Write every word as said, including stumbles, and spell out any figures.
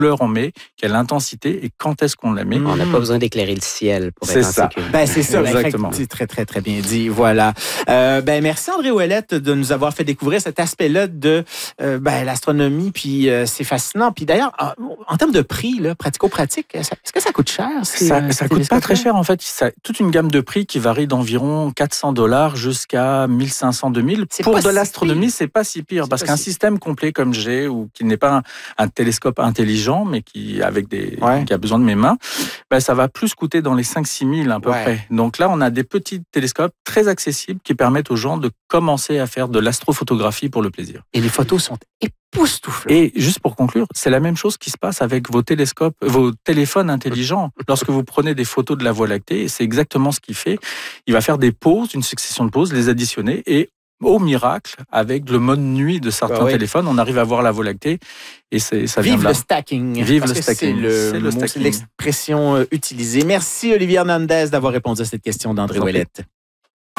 couleur on met, quelle intensité et quand est-ce qu'on la met. On n'a pas besoin d'éclairer le ciel pour C'est être en ça. sécurité. Ben, c'est ça, Exactement. C'est très, très, très bien dit. Voilà. Euh, ben, merci André Ouellette de nous avoir fait découvrir cet aspect-là de euh, ben, l'astronomie. Puis euh, c'est fascinant. Puis d'ailleurs, en, en termes de prix, là, pratico-pratique, ça- est-ce que ça coûte cher? Ces, Ça, euh, ça ces coûte pas télescopes-là? très cher en fait. Ça, toute une gamme de prix qui varie d'environ quatre cents dollars jusqu'à mille cinq cents, deux mille. C'est Pour pas de si l'astronomie, pire. c'est pas si pire C'est parce pas qu'un si- système complet comme j'ai ou qui n'est pas un, un télescope intelligent mais qui avec des Ouais. qui a besoin de mes mains, ben, ça va plus coûter dans les cinq six mille à peu Ouais. près. Donc là, on a des petits télescopes très accessibles qui permettent aux gens de commencer à faire de l'astrophotographie pour le plaisir. Et les photos sont époustouflantes. Et juste pour conclure, c'est la même chose qui se passe avec vos télescopes, vos téléphones intelligents. Lorsque vous prenez des photos de la Voie lactée, c'est exactement ce qu'il fait. Il va faire des pauses, une succession de pauses, les additionner et au miracle, avec le mode nuit de certains Bah oui. téléphones, on arrive à voir la Voie lactée et c'est, ça vient Vive de là. le stacking. Vive parce le que stacking. C'est, le C'est le mot, c'est stacking. l'expression euh, utilisée. Merci Olivier Hernandez d'avoir répondu à cette question d'André Je vous en prie. Ouellette.